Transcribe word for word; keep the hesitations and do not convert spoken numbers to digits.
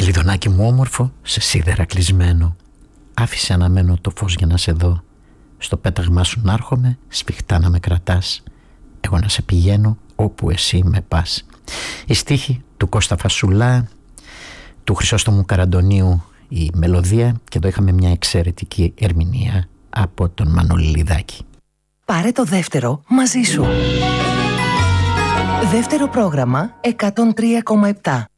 Σπυριδονάκι μου όμορφο, σε σίδερα κλεισμένο, άφησε αναμένο το φως για να σε δω. Στο πέταγμά σου να έρχομαι, σφιχτά να με κρατάς, εγώ να σε πηγαίνω όπου εσύ με πας. Η στίχη του Κώστα Φασουλά, του Χρυσόστομου Καραντονίου η μελωδία, και εδώ είχαμε μια εξαιρετική ερμηνεία από τον Μανώλη Λιδάκη. Πάρε το δεύτερο μαζί σου. Δεύτερο πρόγραμμα εκατόν τρία κόμμα επτά.